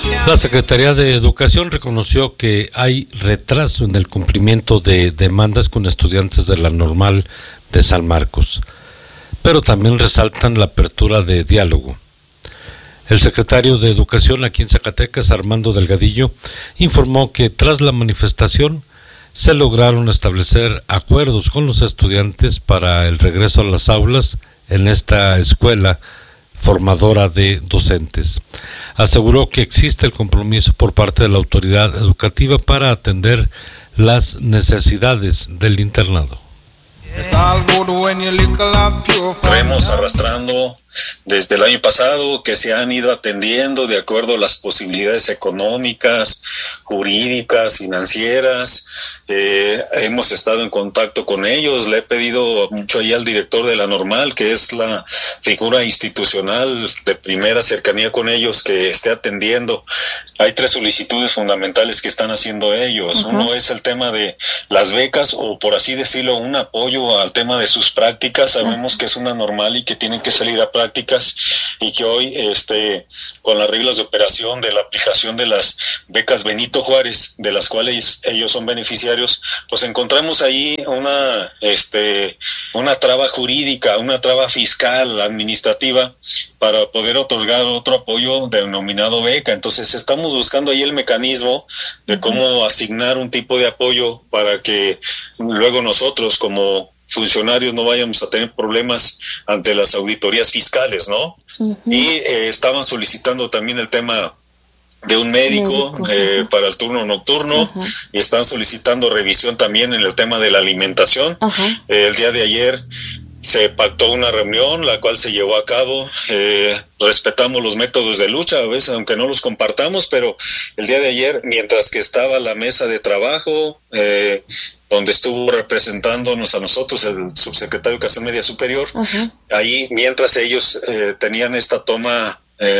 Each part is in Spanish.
La Secretaría de Educación reconoció que hay retraso en el cumplimiento de demandas con estudiantes de la Normal de San Marcos, pero también resaltan la apertura de diálogo. El secretario de Educación aquí en Zacatecas, Armando Delgadillo, informó que tras la manifestación se lograron establecer acuerdos con los estudiantes para el regreso a las aulas en esta escuela formadora de docentes. Aseguró que existe el compromiso por parte de la autoridad educativa para atender las necesidades del internado. Traemos arrastrando desde el año pasado que se han ido atendiendo de acuerdo a las posibilidades económicas, jurídicas, financieras. Hemos estado en contacto con ellos. Le he pedido mucho ahí al director de la Normal, que es la figura institucional de primera cercanía con ellos, que esté atendiendo. Hay 3 solicitudes fundamentales que están haciendo ellos. Uh-huh. Uno es el tema de las becas, o por así decirlo, un apoyo al tema de sus prácticas. Sabemos que es una normal y que tienen que salir a prácticas, y que hoy con las reglas de operación de la aplicación de las becas Benito Juárez, de las cuales ellos son beneficiarios, pues encontramos ahí una traba jurídica, una traba fiscal, administrativa, para poder otorgar otro apoyo denominado beca. Entonces estamos buscando ahí el mecanismo de cómo asignar un tipo de apoyo para que luego nosotros como funcionarios no vayamos a tener problemas ante las auditorías fiscales, ¿no? Uh-huh. Y estaban solicitando también el tema de un médico para el turno nocturno. Uh-huh. Y están solicitando revisión también en el tema de la alimentación. Uh-huh. El día de ayer se pactó una reunión, la cual se llevó a cabo. Respetamos los métodos de lucha, a veces aunque no los compartamos, pero el día de ayer, mientras que estaba la mesa de trabajo, donde estuvo representándonos a nosotros el subsecretario de Educación Media Superior, uh-huh. Ahí mientras ellos tenían esta toma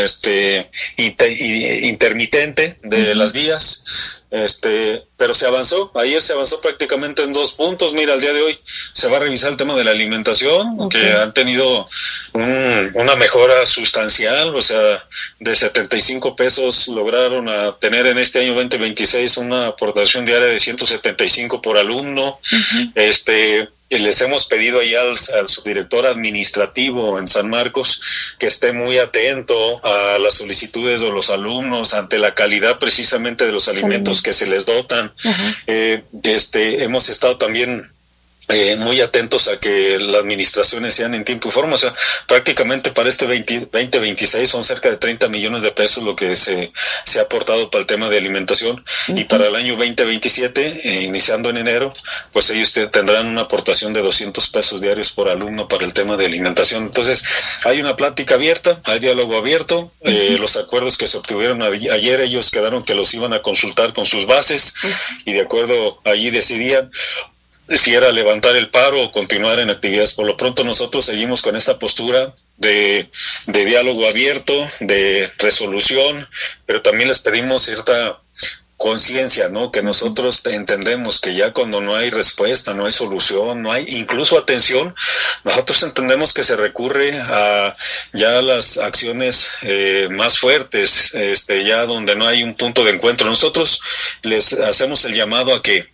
intermitente de las vías, pero se avanzó. Ayer se avanzó prácticamente en 2 puntos. Mira, el día de hoy se va a revisar el tema de la alimentación, okay. Que han tenido una mejora sustancial, o sea, de 75 pesos lograron a tener en este año 2026 una aportación diaria de 175 por alumno. Uh-huh. Y les hemos pedido ahí al subdirector administrativo en San Marcos que esté muy atento a las solicitudes de los alumnos ante la calidad precisamente de los alimentos que se les dotan. Uh-huh. Hemos estado también muy atentos a que las administraciones sean en tiempo y forma. O sea, prácticamente para este 2026 son cerca de 30 millones de pesos lo que se ha aportado para el tema de alimentación. Uh-huh. Y para el año 2027, iniciando en enero, pues ellos tendrán una aportación de 200 pesos diarios por alumno para el tema de alimentación. Entonces, hay una plática abierta, hay diálogo abierto. Uh-huh. Los acuerdos que se obtuvieron ayer, ellos quedaron que los iban a consultar con sus bases. Uh-huh. Y de acuerdo, allí decidían si era levantar el paro o continuar en actividades. Por lo pronto nosotros seguimos con esta postura de diálogo abierto, de resolución, pero también les pedimos cierta conciencia, ¿no? Que nosotros entendemos que ya cuando no hay respuesta, no hay solución, no hay incluso atención, nosotros entendemos que se recurre a ya las acciones más fuertes, ya donde no hay un punto de encuentro. Nosotros les hacemos el llamado a que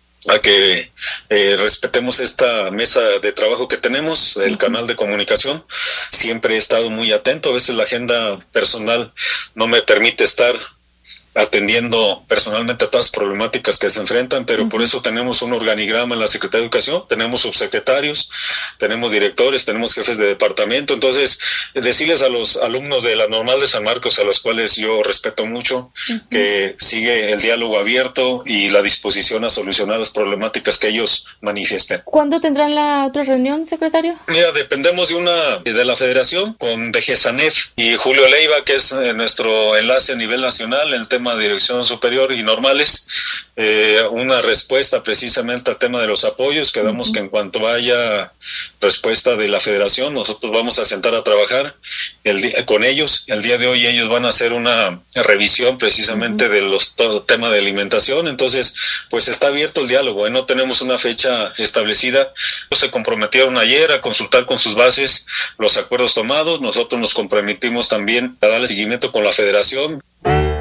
respetemos esta mesa de trabajo que tenemos, el canal de comunicación. Siempre he estado muy atento. A veces la agenda personal no me permite estar atendiendo personalmente a todas las problemáticas que se enfrentan, pero por eso tenemos un organigrama en la Secretaría de Educación, tenemos subsecretarios, tenemos directores, tenemos jefes de departamento. Entonces, decirles a los alumnos de la Normal de San Marcos, a los cuales yo respeto mucho, que sigue el diálogo abierto y la disposición a solucionar las problemáticas que ellos manifiesten. ¿Cuándo tendrán la otra reunión, secretario? Mira, dependemos de la Federación, con DGSANEF y Julio Leiva, que es nuestro enlace a nivel nacional en el tema de dirección superior y normales, una respuesta precisamente al tema de los apoyos. Quedamos que en cuanto haya respuesta de la Federación, nosotros vamos a sentar a trabajar con ellos. El día de hoy ellos van a hacer una revisión precisamente de los temas de alimentación. Entonces, pues está abierto el diálogo, no tenemos una fecha establecida. Se comprometieron ayer a consultar con sus bases los acuerdos tomados. Nosotros nos comprometimos también a darle seguimiento con la Federación.